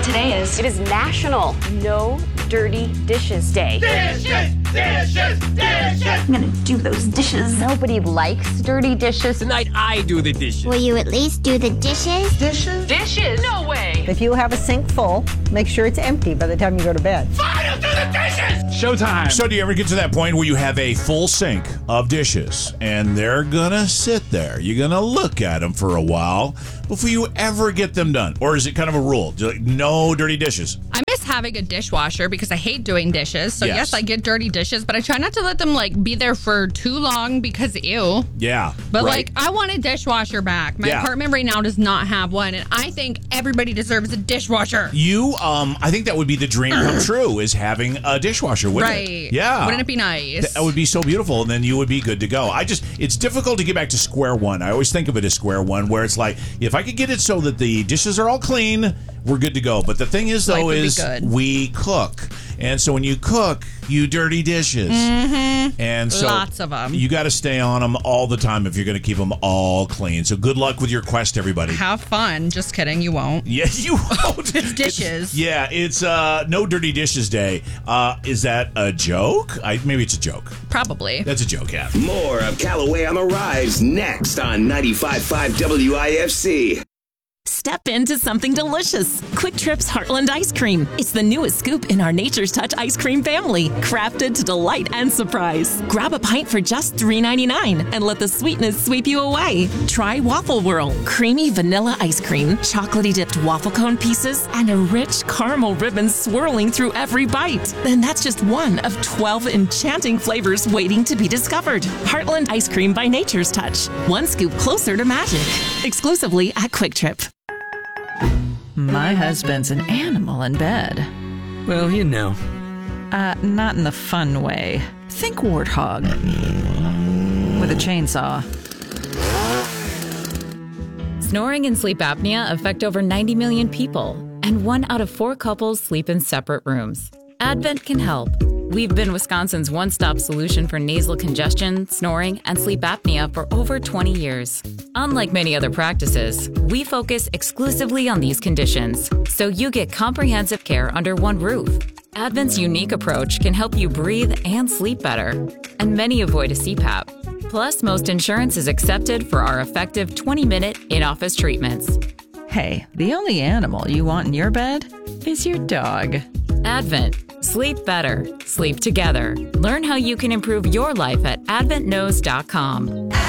today is? It is National No Dirty Dishes Day. I'm gonna do those dishes. Nobody likes dirty dishes. Tonight I do the dishes. Will you at least do the dishes? Dishes? No way. If you have a sink full, make sure it's empty by the time you go to bed. Fine, I'll do the dishes! Showtime! So do you ever get to that point where you have a full sink of dishes and they're gonna sit there? You're gonna look at them for a while before you ever get them done? Or is it kind of a rule? Like, no dirty dishes? I miss having a dishwasher because I hate doing dishes. So yes, I get dirty dishes, but I try not to let them be there for too long because ew. Yeah. But right. I want a dishwasher back. My apartment right now does not have one, and I think everybody deserves a dishwasher. I think that would be the dream come true, is having a dishwasher, wouldn't it? Yeah. Wouldn't it be nice? That would be so beautiful, and then you would be good to go. It's difficult to get back to square one. I always think of it as square one, where it's like, if I could get it so that the dishes are all clean, we're good to go. But the thing is, though, is we cook. And so when you cook, you dirty dishes. Mm-hmm. And so lots of them. You got to stay on them all the time if you're going to keep them all clean. So good luck with your quest, everybody. Have fun. Just kidding. You won't. Yeah, you won't. It's dishes. It's No Dirty Dishes Day. Is that a joke? Maybe it's a joke. Probably. That's a joke, yeah. More of Callaway on the Rise next on 95.5 WIFC. Step into something delicious. Quick Trip's Heartland Ice Cream. It's the newest scoop in our Nature's Touch ice cream family, crafted to delight and surprise. Grab a pint for just $3.99 and let the sweetness sweep you away. Try Waffle Whirl, creamy vanilla ice cream, chocolatey dipped waffle cone pieces, and a rich caramel ribbon swirling through every bite. And that's just one of 12 enchanting flavors waiting to be discovered. Heartland Ice Cream by Nature's Touch. One scoop closer to magic. Exclusively at Quick Trip. My husband's an animal in bed. Well, you know. Not in the fun way. Think warthog. With a chainsaw. Snoring and sleep apnea affect over 90 million people, and 1 out of 4 couples sleep in separate rooms. Advent can help. We've been Wisconsin's one-stop solution for nasal congestion, snoring, and sleep apnea for over 20 years. Unlike many other practices, we focus exclusively on these conditions, so you get comprehensive care under one roof. Advent's unique approach can help you breathe and sleep better, and many avoid a CPAP. Plus, most insurance is accepted for our effective 20-minute in-office treatments. Hey, the only animal you want in your bed is your dog. Advent. Sleep better. Sleep together. Learn how you can improve your life at adventknows.com.